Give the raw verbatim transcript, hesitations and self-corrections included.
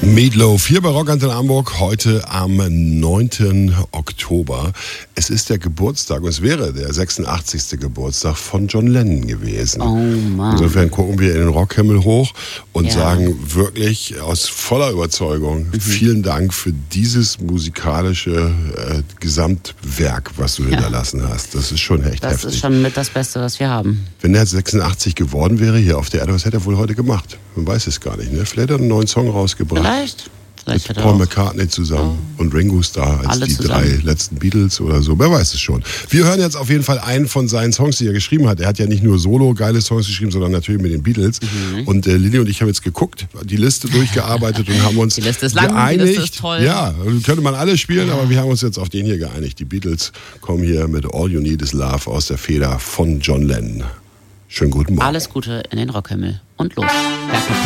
Meatloaf hier bei Rockantenne Hamburg, heute am neunten Oktober. Es ist der Geburtstag, und es wäre der sechsundachtzigste Geburtstag von John Lennon gewesen. Oh Mann. Insofern gucken wir in den Rockhimmel hoch und Ja. sagen wirklich aus voller Überzeugung, mhm. vielen Dank für dieses musikalische äh, Gesamtwerk, was du ja. hinterlassen hast. Das ist schon echt das heftig. Das ist schon mit das Beste, was wir haben. Wenn er sechsundachtzig geworden wäre hier auf der Erde, was hätte er wohl heute gemacht? Man weiß es gar nicht. Ne? Vielleicht hat er einen neuen Song rausgebracht. Vielleicht. Vielleicht Mit Paul McCartney zusammen oh. und Ringo Starr als Alle die zusammen. drei letzten Beatles oder so. Wer weiß es schon. Wir hören jetzt auf jeden Fall einen von seinen Songs, die er geschrieben hat. Er hat ja nicht nur solo geile Songs geschrieben, sondern natürlich mit den Beatles. Mhm. Und äh, Lilly und ich haben jetzt geguckt, die Liste durchgearbeitet und haben uns die Liste ist lang, geeinigt. Die Liste ist toll. Ja, könnte man alle spielen, aber wir haben uns jetzt auf den hier geeinigt. Die Beatles kommen hier mit All You Need Is Love aus der Feder von John Lennon. Schönen guten Morgen. Alles Gute in den Rockhimmel. Und los. Bergkapelle.